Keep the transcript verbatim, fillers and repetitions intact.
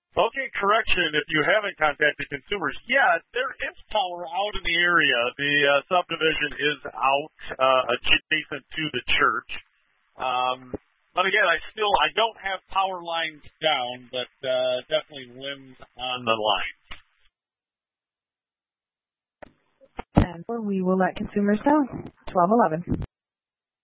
Okay, correction. If you haven't contacted consumers yet, there is power out in the area. The uh, subdivision is out uh, adjacent to the church. Um, but again, I still I don't have power lines down, but uh, definitely limbs on the line. And we will let consumers know. twelve eleven.